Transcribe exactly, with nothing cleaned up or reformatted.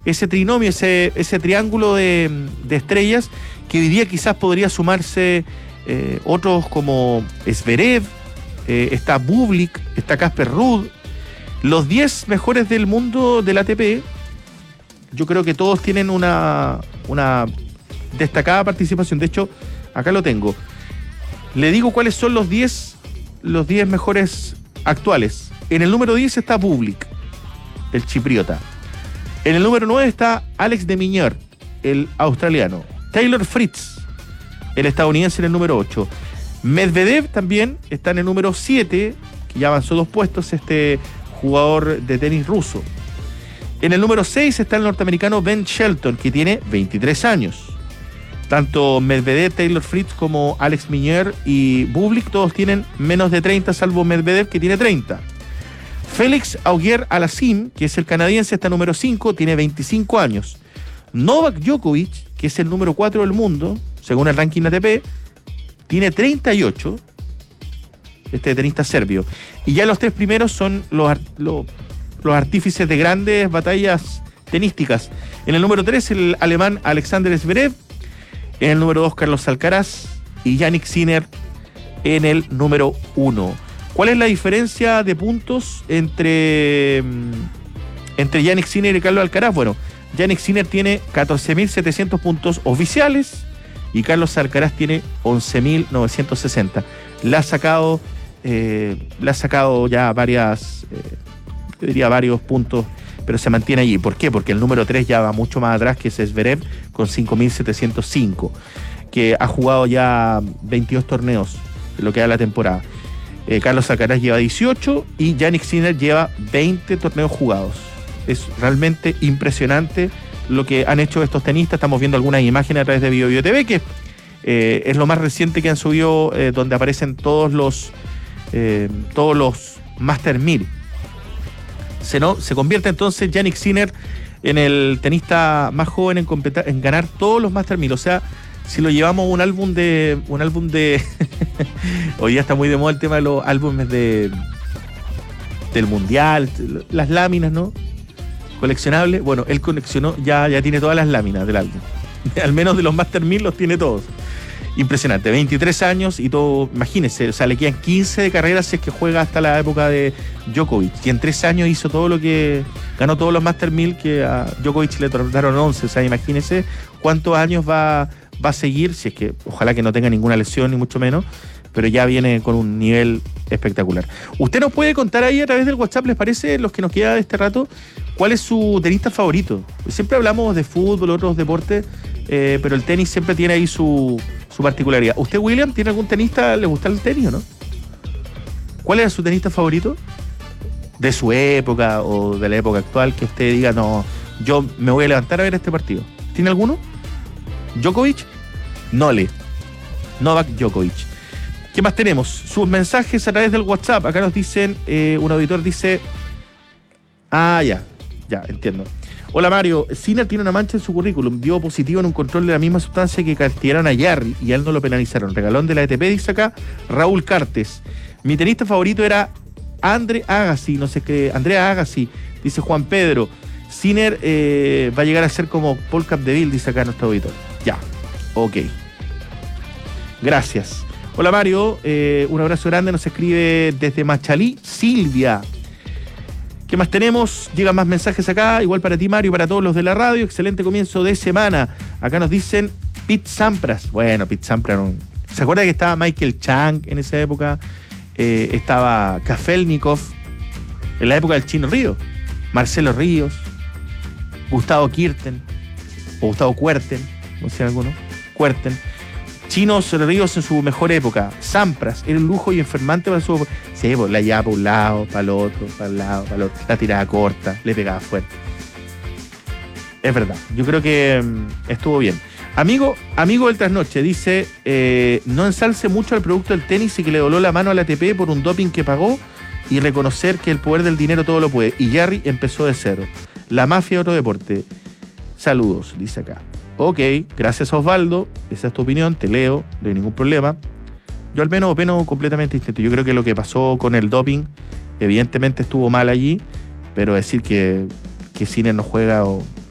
ese trinomio, ese, ese triángulo de, de estrellas, que hoy día quizás podría sumarse eh, otros como Zverev, eh, está Bublik, está Casper Ruud. Los diez mejores del mundo del A T P, yo creo que todos tienen una, una destacada participación. De hecho, acá lo tengo. Le digo cuáles son los diez los diez mejores actuales. En el número diez está Bublik, el chipriota. En el número nueve está Alex de Minaur, el australiano. Taylor Fritz, el estadounidense, en el número ocho. Medvedev también está en el número siete, que ya avanzó dos puestos, este jugador de tenis ruso. En el número seis está el norteamericano Ben Shelton, que tiene veintitrés años. Tanto Medvedev, Taylor Fritz como Alex de Minaur y Bublik, todos tienen menos de treinta, salvo Medvedev, que tiene treinta. Félix Auger-Aliassime, que es el canadiense, está número cinco, tiene veinticinco años. Novak Djokovic, que es el número cuatro del mundo, según el ranking A T P, tiene treinta y ocho, este tenista serbio. Y ya los tres primeros son los, los, los artífices de grandes batallas tenísticas. En el número tres, el alemán Alexander Zverev. En el número dos, Carlos Alcaraz. Y Jannik Sinner en el número uno. ¿Cuál es la diferencia de puntos entre, entre Jannik Sinner y Carlos Alcaraz? Bueno, Jannik Sinner tiene catorce mil setecientos puntos oficiales y Carlos Alcaraz tiene once mil novecientos sesenta. Le ha sacado, eh, le ha sacado ya varias, eh, yo diría varios puntos, pero se mantiene allí. ¿Por qué? Porque el número tres ya va mucho más atrás, que es Zverev, con cinco mil setecientos cinco, que ha jugado ya veintidós torneos en lo que da la temporada. Eh, Carlos Alcaraz lleva dieciocho y Jannik Sinner lleva veinte torneos jugados. Es realmente impresionante lo que han hecho estos tenistas. Estamos viendo algunas imágenes a través de Bio Bio T V, que eh, es lo más reciente que han subido, eh, donde aparecen todos los eh, todos los Master mil. Se, no, se convierte entonces Jannik Sinner en el tenista más joven en, competir, en ganar todos los Master mil. O sea, si lo llevamos a un álbum de un álbum de hoy día está muy de moda el tema de los álbumes de del mundial, las láminas, ¿no? Coleccionables. Bueno, él coleccionó, ya, ya tiene todas las láminas del álbum. Al menos de los Master mil los tiene todos. Impresionante, veintitrés años y todo, imagínense, o sea, le quedan quince de carrera si es que juega hasta la época de Djokovic. Y en tres años hizo todo lo que, ganó todos los Master mil, que a Djokovic le tardaron once. O sea, imagínense cuántos años va, va a seguir, si es que, ojalá que no tenga ninguna lesión, ni mucho menos, pero ya viene con un nivel espectacular. Usted nos puede contar ahí a través del WhatsApp, ¿les parece, los que nos queda de este rato, cuál es su tenista favorito? Siempre hablamos de fútbol, otros deportes, eh, pero el tenis siempre tiene ahí su, su particularidad. ¿Usted, William, tiene algún tenista, le gusta el tenis o no? ¿Cuál es su tenista favorito? De su época o de la época actual, que usted diga, no, yo me voy a levantar a ver este partido. ¿Tiene alguno? ¿Djokovic? Nole. Novak Djokovic. ¿Qué más tenemos? Sus mensajes a través del WhatsApp. Acá nos dicen, eh, un auditor dice... Ah, ya, ya, entiendo. Hola Mario, Sinner tiene una mancha en su currículum. Dio positivo en un control de la misma sustancia que castigaron a Jarry y a él no lo penalizaron. Regalón de la A T P, dice acá Raúl Cartes. Mi tenista favorito era Andre Agassi, no sé qué, Andrea Agassi, dice Juan Pedro. Sinner eh, va a llegar a ser como Paul Capdeville, dice acá nuestro auditor. Ya, ok. Gracias. Hola Mario, eh, un abrazo grande, nos escribe desde Machalí, Silvia. ¿Qué más tenemos? Llegan más mensajes acá, igual para ti Mario, para todos los de la radio. Excelente comienzo de semana. Acá nos dicen Pete Sampras. Bueno, Pete Sampras, no. ¿Se acuerda que estaba Michael Chang en esa época? Eh, estaba Kafelnikov, en la época del Chino Río. Marcelo Ríos, Gustavo Kuerten, o Gustavo Kuerten, como decían algunos, Kuerten. Chinos Ríos en su mejor época. Sampras era un lujo y enfermante para su... Sí, pues la llevaba para un lado, para el otro, para el lado, para el otro. La tiraba corta, le pegaba fuerte. Es verdad, yo creo que um, estuvo bien. Amigo, amigo del trasnoche, dice, eh, no ensalce mucho al producto del tenis y que le doló la mano a la A T P por un doping que pagó y reconocer que el poder del dinero todo lo puede. Y Jarry empezó de cero. La mafia de otro deporte. Saludos, dice acá. Ok, gracias Osvaldo, esa es tu opinión, te leo, no hay ningún problema. Yo al menos opino completamente distinto. Yo creo que lo que pasó con el doping, evidentemente estuvo mal allí, pero decir que, que Sinner no juega o